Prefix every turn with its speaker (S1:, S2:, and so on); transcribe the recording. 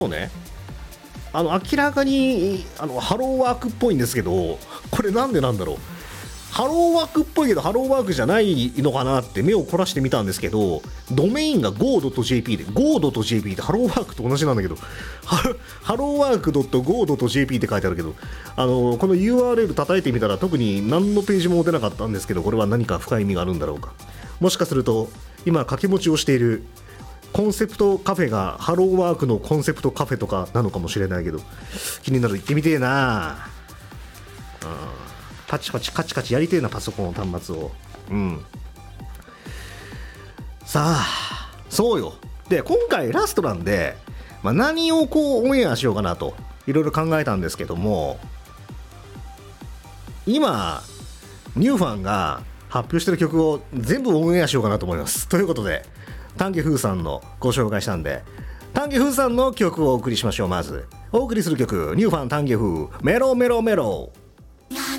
S1: ね、明らかにハローワークっぽいんですけど、これなんでなんだろう。ハローワークっぽいけどハローワークじゃないのかなって目を凝らしてみたんですけど、ドメインが go.jp で go.jp ってハローワークと同じなんだけど、ハローワーク .go.jp って書いてあるけど、この URL 叩いてみたら特に何のページも出なかったんですけど、これは何か深い意味があるんだろうか。もしかすると今掛け持ちをしているコンセプトカフェがハローワークのコンセプトカフェとかなのかもしれないけど、気になる。行ってみてえな。パチパチカチカチやりてえな、パソコン端末を。さあ、そうよ。で、今回ラストなんで、何をこうオンエアしようかなといろいろ考えたんですけども、今ニューファンが発表してる曲を全部オンエアしようかなと思います。ということで、丹下風さんのご紹介したんで、丹下風さんの曲をお送りしましょう。まずお送りする曲、ニューファン丹下風、メロメロメロ。